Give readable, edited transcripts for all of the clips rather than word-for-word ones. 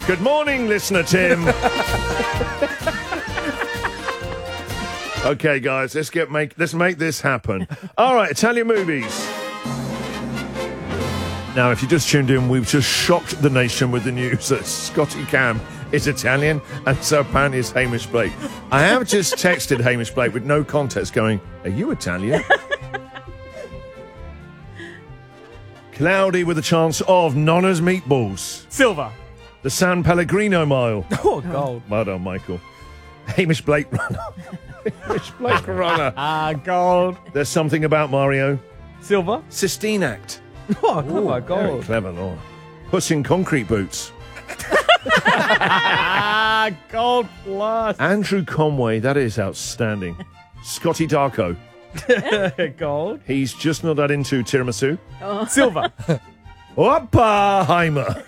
Good morning, listener Tim. Okay, guys, let's make this happen. All right, Italian movies. Now, if you just tuned in, we've just shocked the nation with the news that Scotty Cam is Italian, and so apparently is Hamish Blake. I have just texted Hamish Blake with no context going, are you Italian? Cloudy with a chance of Nonna's meatballs. Silver. The San Pellegrino Mile. Oh, gold. Well done, Michael. Hamish Blake runner. Hamish Blake runner. Gold. There's something about Mario. Silver. Sistine Act. Oh, clever. Very Gold. clever, Laura. Puss in Concrete Boots. Gold plus. Andrew Conway, that is outstanding. Scotty Darko. Gold. He's just not that into tiramisu. Silver. Oppenheimer.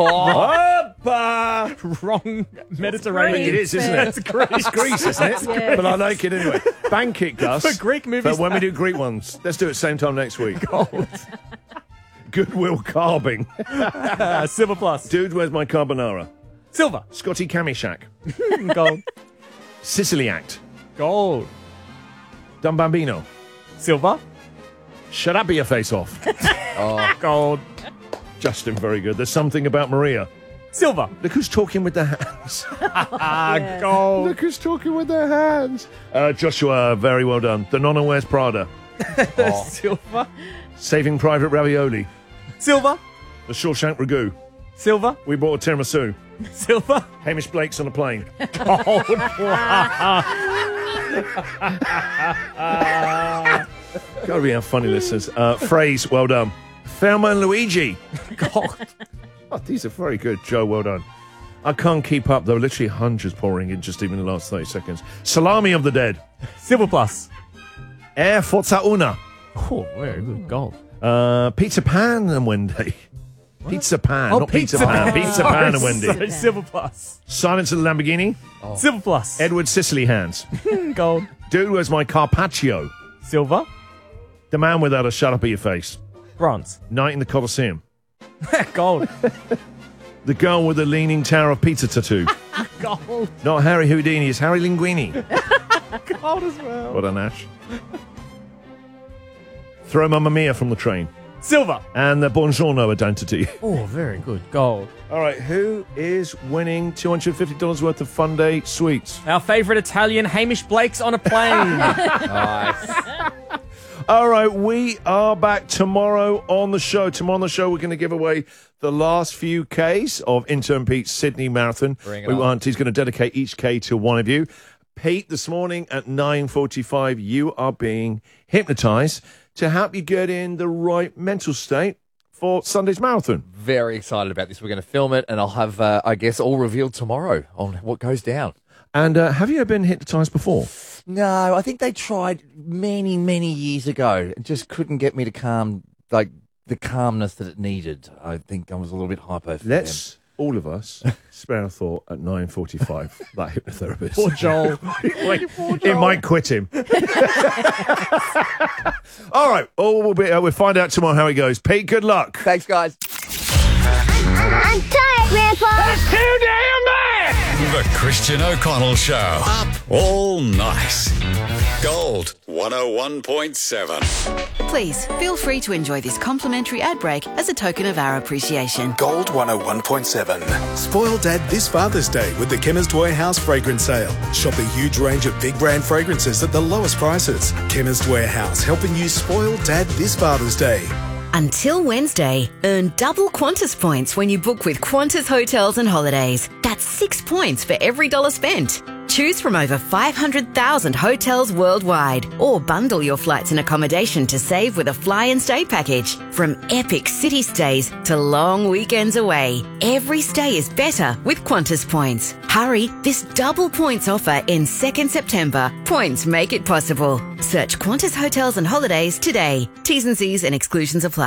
Oppa. Wrong Mediterranean. It is, isn't it? It's Greece. It's Greece, isn't it? Yes. But I like it anyway. Bank it, Gus. For Greek movies. But when we do Greek ones, let's do it same time next week. Gold. Goodwill Carving. Silver plus. Dude, where's my carbonara? Silver. Scotty Kamishak. Gold. Sicily Act. Gold. Dun Bambino. Silver. Shut up, your face off. Gold. Justin, very good. There's something about Maria. Silver. Look who's talking with their hands. Gold. Look who's talking with their hands. Joshua, very well done. The Nonna Wears Prada. Silver. Saving Private Ravioli. Silver. The Shawshank Ragu. Silver. We bought a tiramisu. Silver. Hamish Blake's on a plane. Gold. Gotta be our funny listeners. Phrase, well done. Thelma and Luigi. Gold. Oh, these are very good, Joe. Well done. I can't keep up. There were literally hundreds pouring in just even in the last 30 seconds. Salami of the Dead. Silver plus. Air Forza Una. Oh, very good. Gold. Pizza Pan and Wendy. Pizza Pan, Oh, not Pizza Pizza Pan. Pan. Pizza Pan and Wendy. Sorry, silver plus. Silence of the Lamborghini. Silver plus. Edward Sicily Hands. Gold. Dude, where's my Carpaccio? Silver. The Man Without a Shut Up at Your Face. Bronze. Night in the Colosseum. Gold. The Girl with the Leaning Tower of Pizza Tattoo. Gold. Not Harry Houdini, it's Harry Linguini. Gold as well. What an Ash. Throw Mamma Mia from the train. Silver. And the Buongiorno Identity. Oh, very good. Gold. All right, who is winning $250 worth of Fun Day sweets? Our favourite Italian, Hamish Blake's on a plane. All right, we are back tomorrow on the show. Tomorrow on the show, we're going to give away the last few Ks of Intern Pete's Sydney Marathon. Bring it on. He's going to dedicate each K to one of you. Pete, this morning at 9:45, you are being hypnotised to help you get in the right mental state for Sunday's marathon. Very excited about this. We're going to film it, and I'll have, I guess, all revealed tomorrow on what goes down. And have you ever been hypnotised before? No, I think they tried many, many years ago and just couldn't get me to calm, like, the calmness that it needed. I think I was a little bit hyper for Let's, all of us, spare a thought at 9:45, that hypnotherapist. Poor Joel. It might quit him. All right, we'll find out tomorrow how he goes. Pete, good luck. them. Thanks, guys. I'm tired, Grandpa. Too damn bad! The Christian O'Connell Show. Up all night. Gold 101.7. Please feel free to enjoy this complimentary ad break as a token of our appreciation. Gold 101.7. Spoil Dad this Father's Day with the Chemist Warehouse fragrance sale. Shop a huge range of big brand fragrances at the lowest prices. Chemist Warehouse, helping you spoil Dad this Father's Day. Until Wednesday, earn double Qantas points when you book with Qantas Hotels and Holidays. That's 6 points for every $1 spent. Choose from over 500,000 hotels worldwide, or bundle your flights and accommodation to save with a fly and stay package. From epic city stays to long weekends away, every stay is better with Qantas points. Hurry, this double points offer ends 2nd September. Points make it possible. Search Qantas Hotels and Holidays today. T's and C's and exclusions apply.